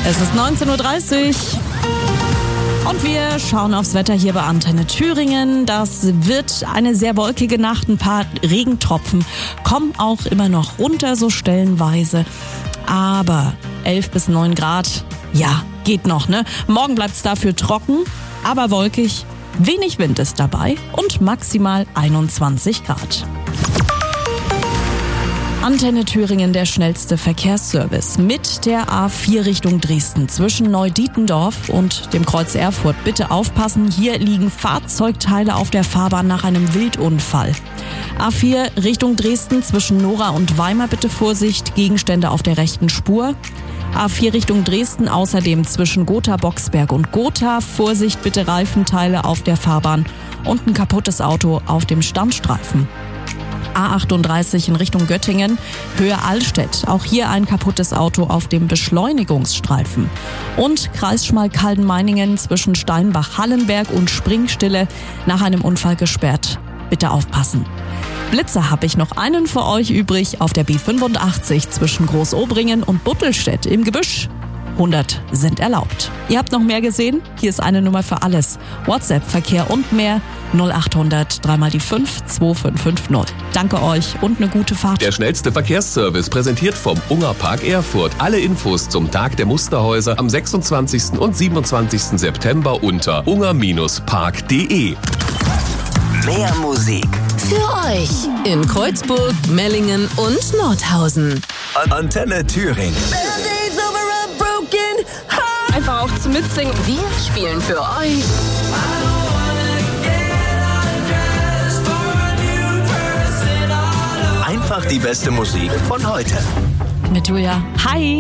Es ist 19:30 Uhr. Und wir schauen aufs Wetter hier bei Antenne Thüringen. Das wird eine sehr wolkige Nacht. Ein paar Regentropfen kommen auch immer noch runter, so stellenweise. Aber 11 bis 9 Grad, ja, geht noch, ne? Morgen bleibt es dafür trocken, aber wolkig. Wenig Wind ist dabei und maximal 21 Grad. Antenne Thüringen, der schnellste Verkehrsservice. Mit der A4 Richtung Dresden zwischen Neudietendorf und dem Kreuz Erfurt. Bitte aufpassen, hier liegen Fahrzeugteile auf der Fahrbahn nach einem Wildunfall. A4 Richtung Dresden zwischen Nora und Weimar, bitte Vorsicht, Gegenstände auf der rechten Spur. A4 Richtung Dresden außerdem zwischen Gotha-Boxberg und Gotha. Vorsicht, bitte Reifenteile auf der Fahrbahn und ein kaputtes Auto auf dem Standstreifen. A38 in Richtung Göttingen, Höhe Allstedt. Auch hier ein kaputtes Auto auf dem Beschleunigungsstreifen. Und Kreis Schmalkalden-Meiningen zwischen Steinbach-Hallenberg und Springstille nach einem Unfall gesperrt. Bitte aufpassen. Blitzer habe ich noch einen für euch übrig auf der B85 zwischen Großobringen und Buttelstedt im Gebüsch. 100 sind erlaubt. Ihr habt noch mehr gesehen? Hier ist eine Nummer für alles. WhatsApp, Verkehr und mehr 0800 3 die 5 2550. Danke euch und eine gute Fahrt. Der schnellste Verkehrsservice präsentiert vom Ungerpark Erfurt. Alle Infos zum Tag der Musterhäuser am 26. und 27. September unter unger-park.de. Mehr Musik für euch in Kreuzburg, Mellingen und Nordhausen. Antenne Thüringen. Einfach auch zum Mitsingen. Wir spielen für euch. Einfach die beste Musik von heute. Mit Julia. Hi!